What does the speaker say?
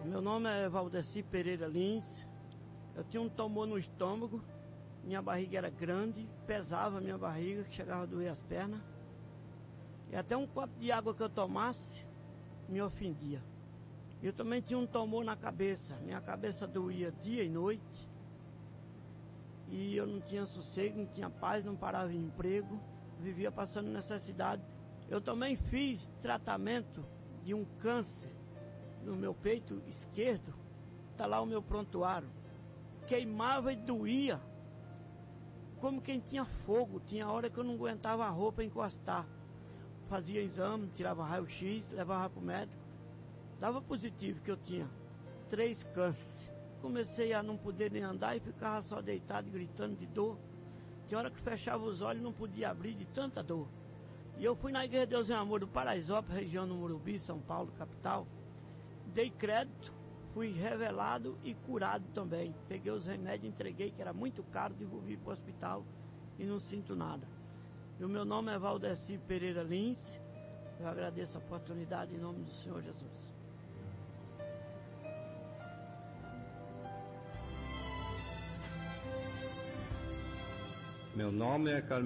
Meu nome é Valdeci Pereira Lins. Eu tinha um tumor no estômago, minha barriga era grande, pesava a minha barriga, que chegava a doer as pernas. E até um copo de água que eu tomasse, me ofendia. Eu também tinha um tumor na cabeça, minha cabeça doía dia e noite. E eu não tinha sossego, não tinha paz, não parava em emprego, vivia passando necessidade. Eu também fiz tratamento de um câncer no meu peito esquerdo, está lá o meu prontuário. Queimava e doía, como quem tinha fogo. Tinha hora que eu não aguentava a roupa encostar. Fazia exame, tirava raio-x, levava para o médico. Dava positivo que eu tinha 3 cânceres. Comecei a não poder nem andar e ficava só deitado, gritando de dor. Tinha hora que fechava os olhos e não podia abrir de tanta dor. E eu fui na Igreja de Deus em Amor do Paraisópolis, região do Morumbi, São Paulo, capital. Dei crédito, fui revelado e curado também. Peguei os remédios, entreguei, que era muito caro, devolvi para o hospital e não sinto nada. E o meu nome é Valdeci Pereira Lins. Eu agradeço a oportunidade em nome do Senhor Jesus. Meu nome é Carmen.